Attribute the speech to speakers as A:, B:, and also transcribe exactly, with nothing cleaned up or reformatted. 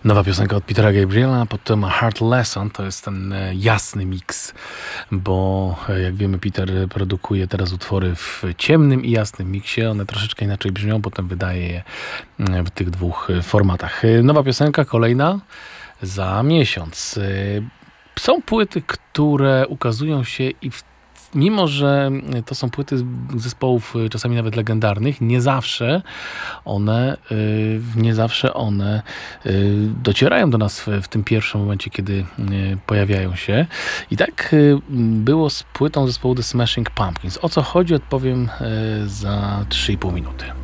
A: Nowa piosenka od Petera Gabriela, potem Heart Lesson, to jest ten jasny miks, bo jak wiemy Peter produkuje teraz utwory w ciemnym i jasnym miksie, one troszeczkę inaczej brzmią, potem wydaje je w tych dwóch formatach. Nowa piosenka, kolejna za miesiąc. Są płyty, które ukazują się i w mimo że to są płyty zespołów czasami nawet legendarnych, nie zawsze one, nie zawsze one docierają do nas w, w tym pierwszym momencie, kiedy pojawiają się. I tak było z płytą zespołu The Smashing Pumpkins. O co chodzi, odpowiem za trzy i pół minuty.